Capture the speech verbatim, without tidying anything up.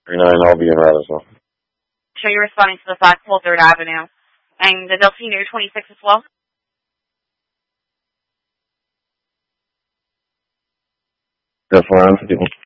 thirty-nine, I'll be in route as well. Show you're responding to the flagpole third Avenue. And the Delfino twenty-six as well? That's where I'm fifty-one.